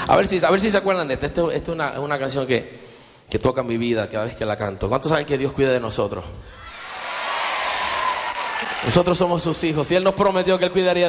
A ver si se acuerdan de esto. Esto es una canción que toca mi vida cada vez que la canto. ¿Cuántos saben que Dios cuida de nosotros? Nosotros somos sus hijos y Él nos prometió que Él cuidaría